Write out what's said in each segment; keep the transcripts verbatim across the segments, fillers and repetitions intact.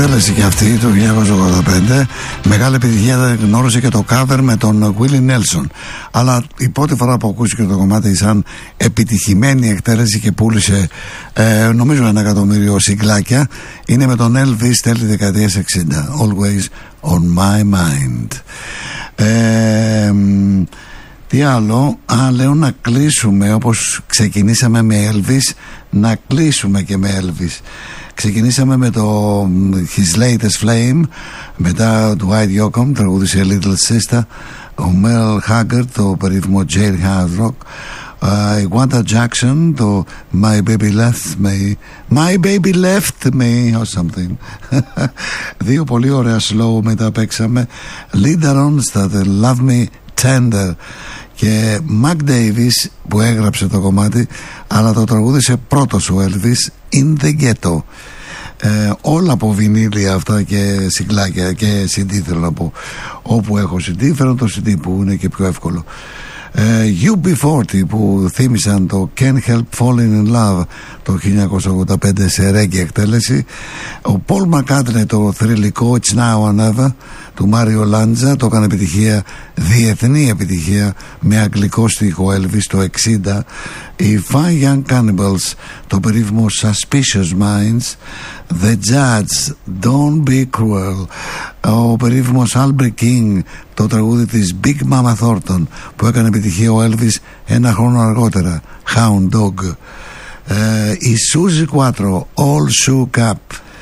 εκτέλεση και αυτή το χίλια εννιακόσια ογδόντα πέντε. Μεγάλη επιτυχία γνώρισε και το cover με τον Willie Nelson. Αλλά η πρώτη φορά που ακούστηκε το κομμάτι σαν επιτυχημένη εκτέλεση και πούλησε ε, νομίζω ένα εκατομμύριο συγκλάκια είναι με τον Elvis τέλη δεκαετίας εξήντα. Always on my mind. Ε, τι άλλο? Α, λέω να κλείσουμε όπως ξεκινήσαμε με Elvis, να κλείσουμε και με Elvis. Ξεκινήσαμε με το His Latest Flame, μετά το Dwight Yoakam τραγούδισε Little Sister, ο Merle Haggard το περίφημο Jailhouse Rock, η uh, Wanda Jackson το My Baby Left Me, My Baby Left Me or something. Δύο πολύ ωραία slow μετά παίξαμε. Linda Ronstadt Love Me Tender και Mac Davis που έγραψε το κομμάτι αλλά το τραγούδισε πρώτος ο Elvis, In the Ghetto. Ε, όλα από βινίλια αυτά και συγκλάκια και σι ντι, θέλω να πω. Όπου έχω σι ντι φέρω το σι ντι που είναι και πιο εύκολο. ε, γιου μπι φορτί που θύμισαν το Can't Help Falling in Love το χίλια εννιακόσια ογδόντα πέντε σε reggae εκτέλεση. Ο Paul McCartney το θρυλικό It's Now or Never του Μάριο Λάντζα το έκανε επιτυχία, διεθνή επιτυχία με αγγλικό στίχο Elvis το εξήντα. Οι Five Young Cannibals το περίφημο Suspicious Minds, The Judds Don't Be Cruel, ο περίφημος Albert King το τραγούδι της Big Mama Thornton που έκανε επιτυχία ο Elvis ένα χρόνο αργότερα, Hound Dog. ε, η Suzy Quattro All Shook Up,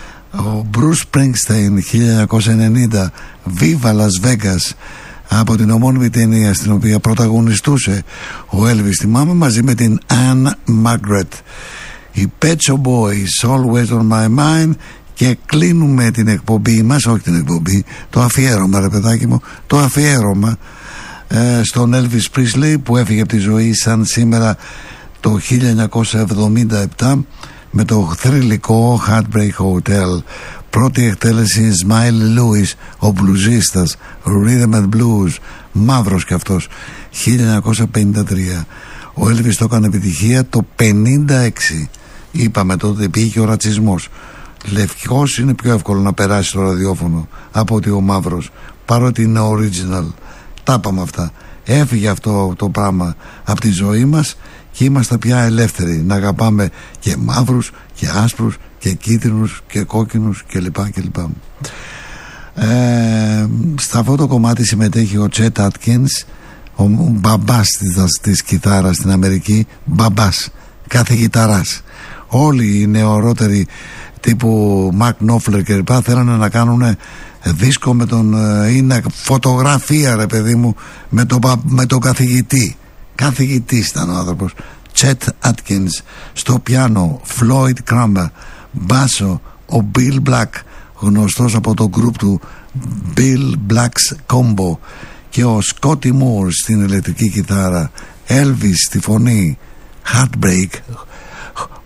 ο Bruce Springsteen χίλια εννιακόσια ενενήντα Viva Las Vegas από την ομώνυμη ταινία στην οποία πρωταγωνιστούσε ο Elvis, θυμάμαι, μαζί με την Anne Margaret. Οι Pet Shop Boys Always on My Mind. Και κλείνουμε την εκπομπή μας, όχι την εκπομπή, το αφιέρωμα, ρε παιδάκι μου, το αφιέρωμα ε, στον Elvis Presley που έφυγε από τη ζωή σαν σήμερα το χίλια εννιακόσια εβδομήντα επτά με το θρυλικό Heartbreak Hotel. Πρώτη εκτέλεση Smiley Lewis, ο μπλουζίστας, Rhythm and Blues, μαύρος κι αυτός, χίλια εννιακόσια πενήντα τρία. Ο Elvis το έκανε επιτυχία το πενήντα έξι. Είπαμε τότε πήγε ο ρατσισμός. Λευκός είναι πιο εύκολο να περάσει στο ραδιόφωνο από ότι ο μαύρος, παρότι είναι original. Τα είπαμε αυτά. Έφυγε αυτό το πράγμα από τη ζωή μας και είμαστε πια ελεύθεροι να αγαπάμε και μαύρους και άσπρους και κίτρινους και κόκκινους κλπ. κλπ. Ε, στα αυτό το κομμάτι συμμετέχει ο Chet Atkins, ο μπαμπάς της, της κιθάρας στην Αμερική, μπαμπάς κάθε κιθαράς. Όλοι οι νεορότεροι τύπου Mark Knopfler και λοιπά θέλανε να κάνουν δίσκο με τον, ή να φωτογραφία, ρε παιδί μου, με τον, με τον καθηγητή. Καθηγητής ήταν ο άνθρωπος. Chet Atkins στο πιάνο, Floyd Cramer μπάσο, ο Bill Black γνωστός από το group του Bill Black's Combo και ο Scotty Moore στην ηλεκτρική κιθάρα, Elvis στη φωνή, Heartbreak